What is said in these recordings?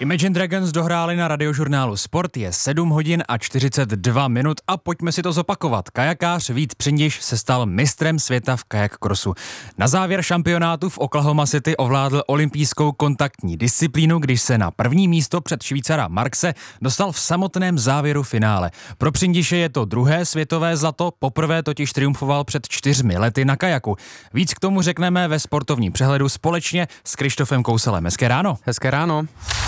Imagine Dragons dohráli na Radiožurnálu Sport, je 7 hodin a 42 minut a pojďme si to zopakovat. Kajakář Vít Přindiš se stal mistrem světa v kajak crossu. Na závěr šampionátu v Oklahoma City ovládl olympijskou kontaktní disciplínu, když se na první místo před Švýcara Markse dostal v samotném závěru finále. Pro Přindiše je to druhé světové zlato, poprvé totiž triumfoval před 4 lety na kajaku. Víc k tomu řekneme ve sportovním přehledu společně s Krištofem Kouselem. Hezké ráno. Hezké ráno.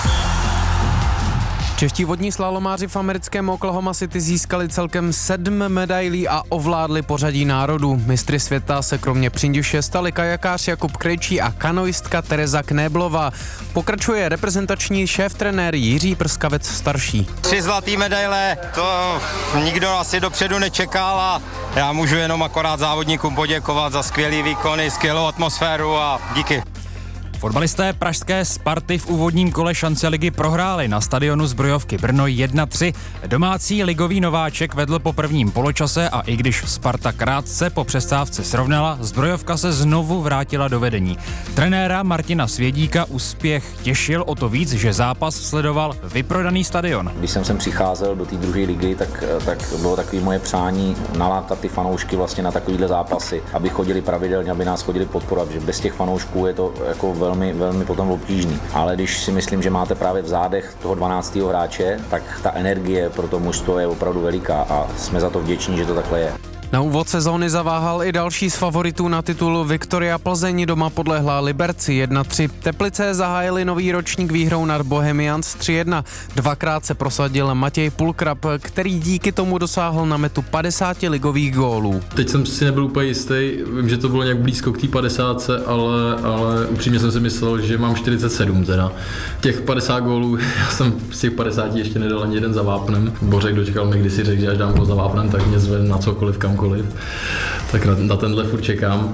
Čeští vodní slalomáři v americkém Oklahoma City získali celkem 7 medailí a ovládli pořadí národů. Mistry světa se kromě Přindiše stali kajakář Jakub Krejčí a kanoistka Tereza Knéblová. Pokračuje reprezentační šéf-trenér Jiří Prskavec starší. 3 zlatý medaile, to nikdo asi dopředu nečekal a já můžu jenom akorát závodníkům poděkovat za skvělý výkony, skvělou atmosféru a díky. Fotbalisté pražské Sparty v úvodním kole šance ligy prohráli na stadionu Zbrojovky Brno 1-3. Domácí ligový nováček vedl po prvním poločase a i když Sparta krátce po přestávce srovnala, Zbrojovka se znovu vrátila do vedení. Trenéra Martina Svědíka úspěch těšil o to víc, že zápas sledoval vyprodaný stadion. Když jsem sem přicházel do té druhé ligy, tak bylo takové moje přání nalákat ty fanoušky vlastně na takovýhle zápasy, aby chodili pravidelně, aby nás chodili podporovat, že bez těch fanoušků je to jako velmi potom obtížný. Ale když si myslím, že máte právě v zádech toho 12. hráče, tak ta energie pro to mužstvo je opravdu veliká a jsme za to vděční, že to takhle je. Na úvod sezóny zaváhal i další z favoritů na titul. Viktoria Plzeň doma podlehla Liberci 1-3. Teplice zahájili nový ročník výhrou nad Bohemians 3-1. Dvakrát se prosadil Matěj Pulkrab, který díky tomu dosáhl na metu 50 ligových gólů. Teď jsem si nebyl úplně jistý, vím, že to bylo nějak blízko k té 50, ale upřímně jsem si myslel, že mám 47 teda. Těch 50 gólů, já jsem z těch 50 ještě nedal ani jeden za vápnem. Bořek dočkal mi, když si řekl, že až dám ho za vápnem, tak mě zve na cokoliv, kamkoliv. Tak na tenhle furt čekám.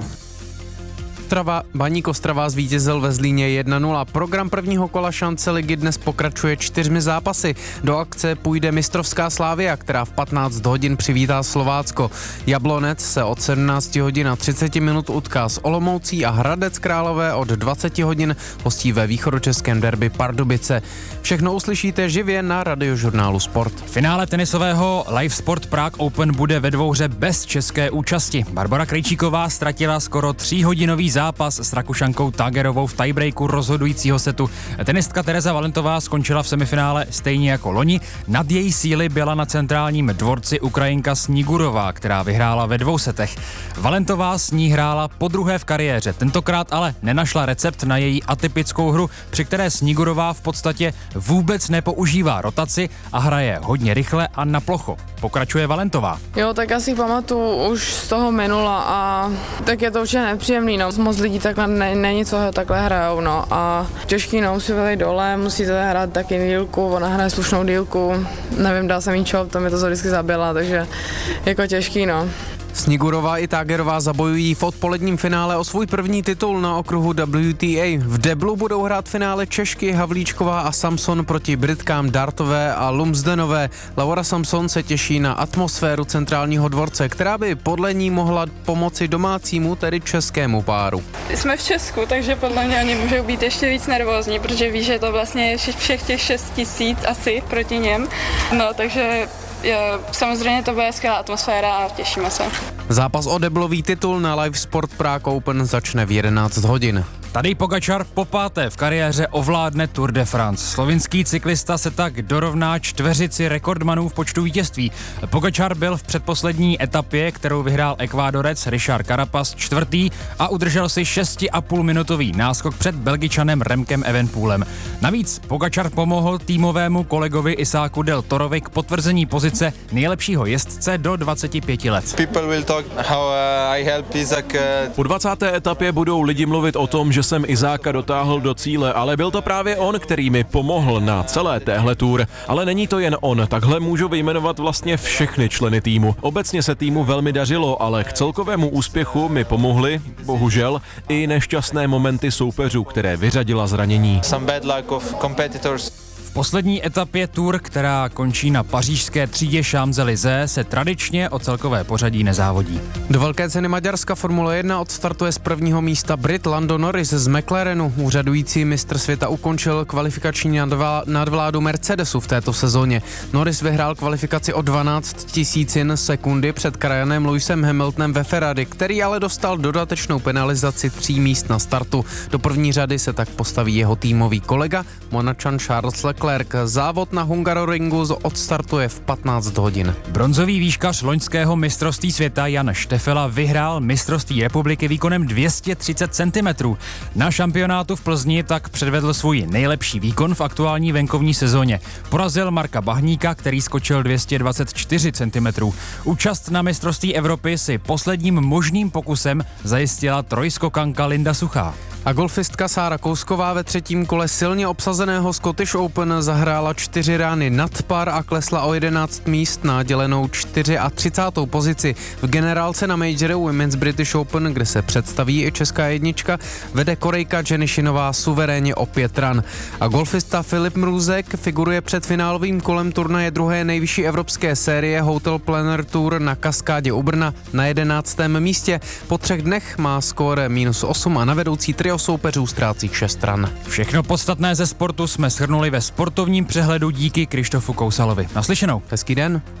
Baník Ostrava zvítězil ve Zlíně 1-0. Program prvního kola šance ligy dnes pokračuje 4 zápasy. Do akce půjde mistrovská Slavia, která v 15 hodin přivítá Slovácko. Jablonec se od 17 hodin a 30 minut utká s Olomoucí a Hradec Králové od 20 hodin hostí ve východočeském derby Pardubice. Všechno uslyšíte živě na Radiožurnálu Sport. Finále tenisového Live Sport Prague Open bude ve dvouhře bez české účasti. Barbora Krejčíková ztratila skoro 3hodinový zápas s Rakušankou Tagerovou v tiebreaku rozhodujícího setu. Tenistka Tereza Valentová skončila v semifinále stejně jako loni. Nad její síly byla na centrálním dvorci Ukrajinka Snigurová, která vyhrála ve 2 setech. Valentová s ní hrála podruhé v kariéře, tentokrát ale nenašla recept na její atypickou hru, při které Snigurová v podstatě vůbec nepoužívá rotaci a hraje hodně rychle a na plocho. Pokračuje Valentová. Jo, tak asi pamatuju už z toho minula a tak je to určitě nepříjemný, no. Moc lidí takhle není, co ho takhle hrajou, no. A těžký, no, musí vylej dole, musíte hrát taky dílku, ona hraje slušnou dílku, nevím, dal jsem jí čop, to mi to vždycky zabila, takže jako těžký, no. Snigurová i Tagerová zabojují v odpoledním finále o svůj první titul na okruhu WTA. V deblu budou hrát finále Češky Havlíčková a Samson proti Britkám Dartové a Lumsdenové. Laura Samson se těší na atmosféru centrálního dvorce, která by podle ní mohla pomoci domácímu, tedy českému páru. Jsme v Česku, takže podle mě oni můžou být ještě víc nervózní, protože ví, že to vlastně je všech těch 6 000 asi proti něm. No, takže samozřejmě to bude skvělá atmosféra a těšíme se. Zápas o deblový titul na Live Sport Prague Open začne v 11 hodin. Tadej Pogačar popáté v kariéře ovládne Tour de France. Slovinský cyklista se tak dorovná čtveřici rekordmanů v počtu vítězství. Pogačar byl v předposlední etapě, kterou vyhrál Ekvádorec Richard Carapaz, 4. a udržel si 6,5-minutový náskok před Belgičanem Remkem Evenepoelem. Navíc Pogačar pomohl týmovému kolegovi Isáku Del Torovi k potvrzení pozice nejlepšího jezdce do 25 let. Po 20. etapě budou lidi mluvit o tom, že jsem Izáka dotáhl do cíle, ale byl to právě on, který mi pomohl na celé téhle tour. Ale není to jen on, takhle můžu vyjmenovat vlastně všechny členy týmu. Obecně se týmu velmi dařilo, ale k celkovému úspěchu mi pomohly, bohužel, i nešťastné momenty soupeřů, které vyřadila zranění. V poslední etapě Tour, která končí na pařížské třídě Champs-Élysées, se tradičně o celkové pořadí nezávodí. Do velké ceny Maďarska Formule 1 odstartuje z prvního místa Brit Lando Norris z McLarenu. Úřadující mistr světa ukončil kvalifikační nadvládu Mercedesu v této sezóně. Norris vyhrál kvalifikaci o 12 000 sekundy před krajanem Lewisem Hamiltonem ve Ferrari, který ale dostal dodatečnou penalizaci 3 míst na startu. Do první řady se tak postaví jeho týmový kolega Monačan Charles Leclerc. Závod na Hungaroringu odstartuje v 15 hodin. Bronzový výškař loňského mistrovství světa Jan Štefela vyhrál mistrovství republiky výkonem 230 cm. Na šampionátu v Plzni tak předvedl svůj nejlepší výkon v aktuální venkovní sezóně. Porazil Marka Bahníka, který skočil 224 cm. Účast na mistrovství Evropy si posledním možným pokusem zajistila trojskokanka Linda Suchá. A golfistka Sára Kousková ve třetím kole silně obsazeného Scottish Open zahrála 4 rány nad par a klesla o 11 míst na dělenou 34. pozici. V generálce na majoru Women's British Open, kde se představí i česká jednička, vede Korejka Jenny Shinová suverénně o 5 ran. A golfista Filip Mrůzek figuruje před finálovým kolem turnaje druhé nejvyšší evropské série Hotel Planner Tour na Kaskádě u Brna na 11. místě. Po 3 dnech má skóre -8 a na vedoucí trio soupeřů ztrácí 6 ran. Všechno podstatné ze sportu jsme shrnuli ve sportovním přehledu díky Krištofu Kousalovi. Naslyšenou. Hezký den.